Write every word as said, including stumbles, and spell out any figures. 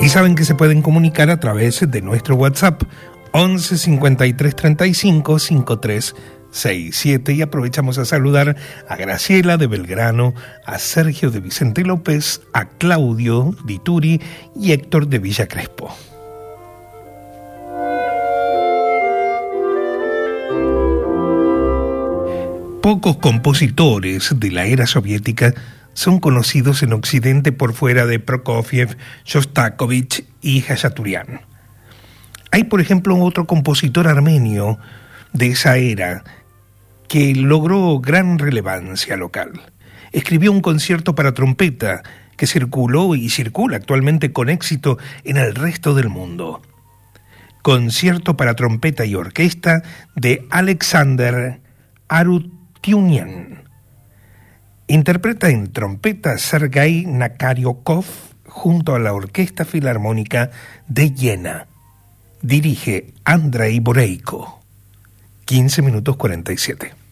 Y saben que se pueden comunicar a través de nuestro WhatsApp once cincuenta y tres treinta y cinco cincuenta y tres sesenta y siete. Y aprovechamos a saludar a Graciela de Belgrano, a Sergio de Vicente López, a Claudio de Ituri y Héctor de Villa Crespo. Pocos compositores de la era soviética son conocidos en Occidente por fuera de Prokofiev, Shostakovich y Khachaturian. Hay, por ejemplo, otro compositor armenio de esa era que logró gran relevancia local. Escribió un concierto para trompeta que circuló y circula actualmente con éxito en el resto del mundo. Concierto para trompeta y orquesta de Alexander Arutyunian. Interpreta en trompeta Sergei Nakaryokov junto a la Orquesta Filarmónica de Viena. Dirige Andrei Boreiko. quince minutos cuarenta y siete.